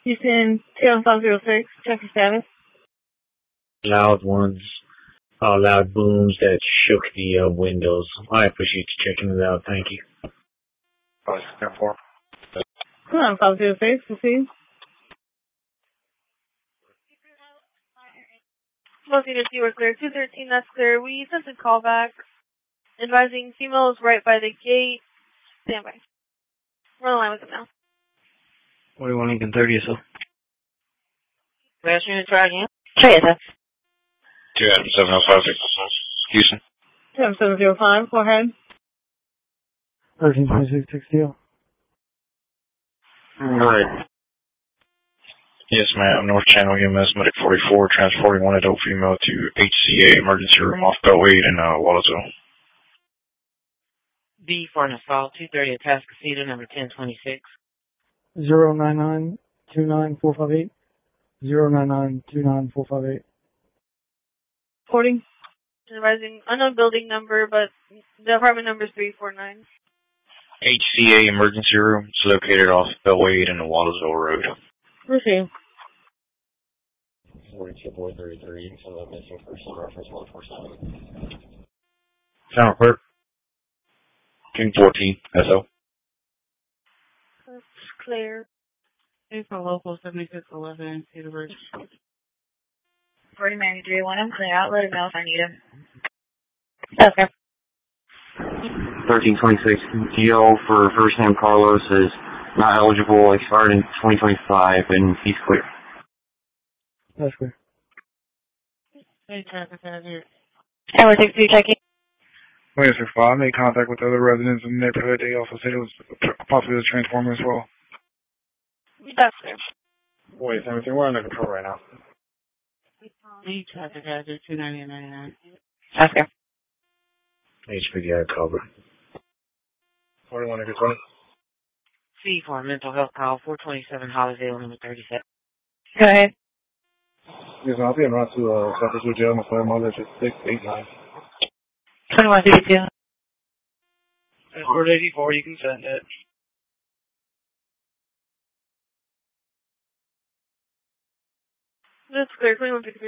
Houston, Tail 506, check your status. Loud ones, loud booms that shook the windows. I appreciate you checking it out. Thank you. 504. Come on, 506, proceed. Most units, you were clear. 213, that's clear. We sent a call back advising female is right by the gate. Stand by. We're on the line with them now. 41 Lincoln 30 or so. Last unit, try again. Try it, sir. 27056, Houston. 7705, go ahead. 1326 60. Alright. Yes, ma'am. North Channel EMS Medic 44, transporting one adult female to HCA emergency room off Beltway in Wallowsville. B for an assault, 230 Atascocita, number 1026. 099 29458. 099 29458. Reporting. Advising unknown building number, but the apartment number is 349. HCA emergency room. It's located off Beltway and Wallowsville Road. Proceed. 42433, some of missing person reference 147. Sound clerk. King 14, SO. That's clear. A for local 7611, Cedar Ridge. 4093, when I'm clear out, let him know if I need him. Okay. 1326, GO for first name Carlos is not eligible, expired in 2025, and he's clear. That's clear. Hey, traffic hazard. Tower 62 checking. Wait, sir, I made contact with other residents in the neighborhood. They also said it was possibly a transformer as well. That's clear. Wait, everything. We're under control right now. Hey, traffic hazard, 299. That's clear. HPDI cover. 41 acres 20. C for a mental health call, 427 Hollydale, number 37. Go ahead. Yes, I'll be en route to Southwest Jail. My phone number is 689. 2152. 484, you can send it. That's clear. 2153.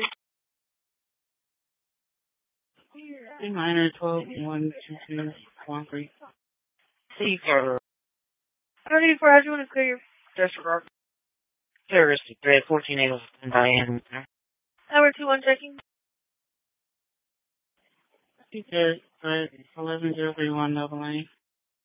A minor 12122 13. C for 34, how do you want to clear your disregard. Terroristic threat, 14 in Diane. Tower 21 checking? Secret threat, 11031 Double Lane.